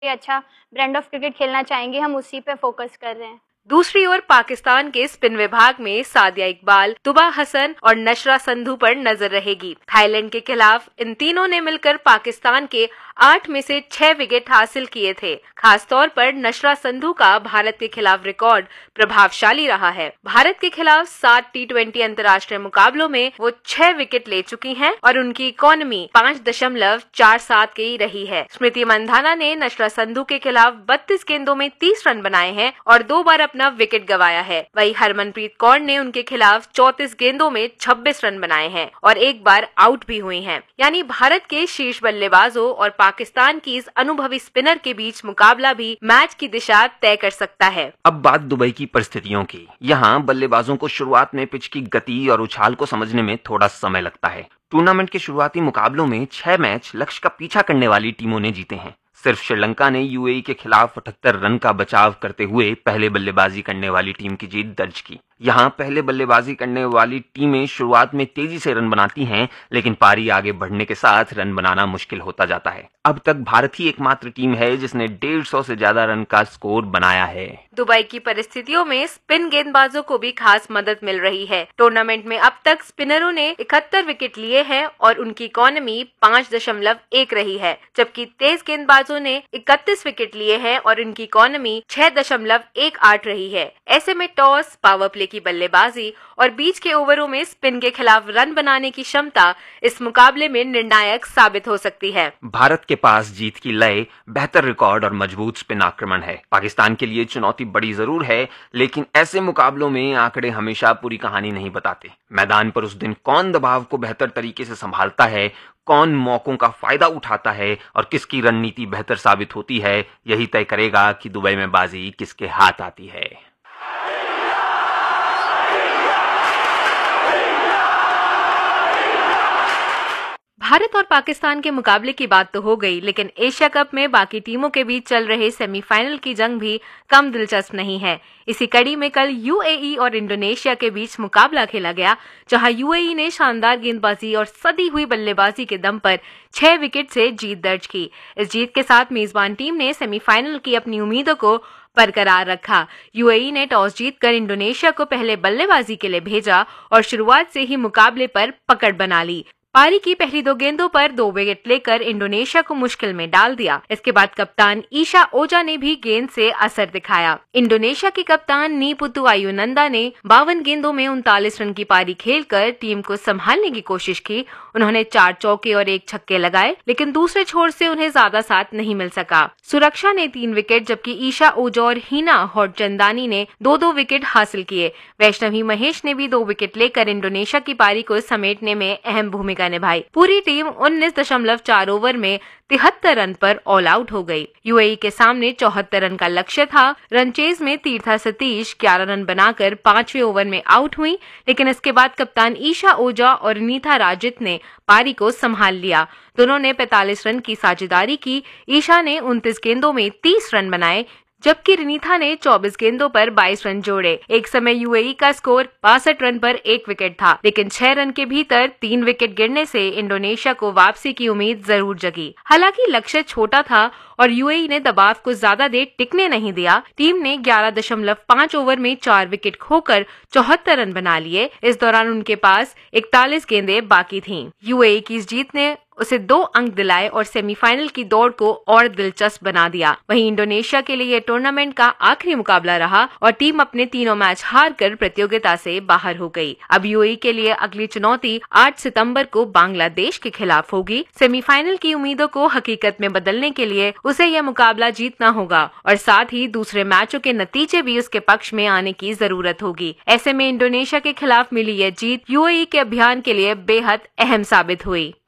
अच्छा brand of cricket खेलना चाहेंगे, हम उसी पे फोकस कर रहे हैं। दूसरी ओर पाकिस्तान के स्पिन विभाग में सादिया इकबाल, तुबा हसन और नशरा संधू पर नजर रहेगी। थाईलैंड के खिलाफ इन तीनों ने मिलकर पाकिस्तान के 8 में से 6 विकेट हासिल किए थे। खासतौर पर नशरा संधू का भारत के खिलाफ रिकॉर्ड प्रभावशाली रहा है। भारत के खिलाफ 7 T20 अंतर्राष्ट्रीय मुकाबलों में वो 6 विकेट ले चुकी हैं और उनकी इकोनॉमी 5.47 की रही है। स्मृति मंधाना ने नशरा संधू के खिलाफ 32 गेंदों में 30 रन बनाए हैं और 2 बार अपना विकेट गंवाया है। वहीं हरमनप्रीत कौर ने उनके खिलाफ 34 गेंदों में 26 रन बनाए हैं और 1 बार आउट भी हुई हैं। यानी भारत के शीर्ष बल्लेबाजों और पाकिस्तान की इस अनुभवी स्पिनर के बीच मुकाबला भी मैच की दिशा तय कर सकता है। अब बात दुबई की परिस्थितियों की। यहाँ बल्लेबाजों को शुरुआत में पिच की गति और उछाल को समझने में थोड़ा समय लगता है। टूर्नामेंट के शुरुआती मुकाबलों में 6 मैच लक्ष्य का पीछा करने वाली टीमों ने जीते हैं। सिर्फ श्रीलंका ने यूएई के खिलाफ 78 रन का बचाव करते हुए पहले बल्लेबाजी करने वाली टीम की जीत दर्ज की। यहाँ पहले बल्लेबाजी करने वाली टीमें शुरुआत में तेजी से रन बनाती हैं, लेकिन पारी आगे बढ़ने के साथ रन बनाना मुश्किल होता जाता है। अब तक भारत ही एकमात्र टीम है जिसने 150 से ज्यादा रन का स्कोर बनाया है। दुबई की परिस्थितियों में स्पिन गेंदबाजों को भी खास मदद मिल रही है। टूर्नामेंट में अब तक स्पिनरों ने 71 विकेट लिए हैं और उनकी इकोनॉमी 5.1 रही है, जबकि तेज गेंदबाजों ने 31 विकेट लिए हैं और उनकी इकोनॉमी 6.18 रही है। ऐसे में टॉस, पावर प्ले की बल्लेबाजी और बीच के ओवरों में स्पिन के खिलाफ रन बनाने की क्षमता इस मुकाबले में निर्णायक साबित हो सकती है। भारत के पास जीत की लय, बेहतर रिकॉर्ड और मजबूत स्पिन आक्रमण है। पाकिस्तान के लिए चुनौती बड़ी जरूर है, लेकिन ऐसे मुकाबलों में आंकड़े हमेशा पूरी कहानी नहीं बताते। मैदान पर उस दिन कौन दबाव को बेहतर तरीके से संभालता है, कौन मौकों का फायदा उठाता है और किसकी रणनीति बेहतर साबित होती है, यही तय करेगा कि दुबई में बाजी किसके हाथ आती है। भारत और पाकिस्तान के मुकाबले की बात तो हो गई, लेकिन एशिया कप में बाकी टीमों के बीच चल रहे सेमीफाइनल की जंग भी कम दिलचस्प नहीं है। इसी कड़ी में कल यूएई और इंडोनेशिया के बीच मुकाबला खेला गया, जहां यूएई ने शानदार गेंदबाजी और सदी हुई बल्लेबाजी के दम पर 6 विकेट से जीत दर्ज की। इस जीत के साथ मेजबान टीम ने सेमीफाइनल की अपनी उम्मीदों को बरकरार रखा। यूएई ने टॉस जीतकर इंडोनेशिया को पहले बल्लेबाजी के लिए भेजा और शुरुआत से ही मुकाबले पर पकड़ बना ली। पारी की पहली 2 गेंदों पर 2 विकेट लेकर इंडोनेशिया को मुश्किल में डाल दिया। इसके बाद कप्तान ईशा ओजा ने भी गेंद से असर दिखाया। इंडोनेशिया के कप्तान नीपुतु आयुनंदा ने 52 गेंदों में 39 रन की पारी खेलकर टीम को संभालने की कोशिश की। उन्होंने 4 चौके और 1 छक्के लगाए, लेकिन दूसरे छोर से उन्हें ज्यादा साथ नहीं मिल सका। सुरक्षा ने 3 विकेट, जबकि ईशा ओजा और हीना होटचंदानी ने 2-2 विकेट हासिल किए। वैष्णवी महेश ने भी 2 विकेट लेकर इंडोनेशिया की पारी को समेटने में अहम भूमिका निभाई। पूरी टीम 19.4 ओवर में 73 रन पर ऑल आउट हो गई। यूएई के सामने 74 रन का लक्ष्य था। रनचेज में तीर्था सतीश 11 रन बनाकर 5वें ओवर में आउट हुई, लेकिन इसके बाद कप्तान ईशा ओजा और नीथा राजित ने पारी को संभाल लिया। दोनों ने 45 रन की साझेदारी की। ईशा ने 29 गेंदों में 30 रन बनाए, जबकि रिनीथा ने 24 गेंदों पर 22 रन जोड़े। एक समय यूएई का स्कोर 62 रन पर 1 विकेट था, लेकिन 6 रन के भीतर 3 विकेट गिरने से इंडोनेशिया को वापसी की उम्मीद जरूर जगी। हालांकि लक्ष्य छोटा था और यूएई ने दबाव को ज्यादा देर टिकने नहीं दिया। टीम ने 11.5 ओवर में 4 विकेट खोकर 74 रन बना लिए। इस दौरान उनके पास 41 गेंदें बाकी थीं। यूएई की इस जीत ने उसे 2 अंक दिलाए और सेमीफाइनल की दौड़ को और दिलचस्प बना दिया। वहीं इंडोनेशिया के लिए यह टूर्नामेंट का आखिरी मुकाबला रहा और टीम अपने तीनों मैच हारकर प्रतियोगिता से बाहर हो गई। अब यूएई के लिए अगली चुनौती 8 सितंबर को बांग्लादेश के खिलाफ होगी। सेमीफाइनल की उम्मीदों को हकीकत में बदलने के लिए उसे यह मुकाबला जीतना होगा और साथ ही दूसरे मैचों के नतीजे भी उसके पक्ष में आने की जरूरत होगी। ऐसे में इंडोनेशिया के खिलाफ मिली यह जीत यूएई के अभियान के लिए बेहद अहम साबित हुई।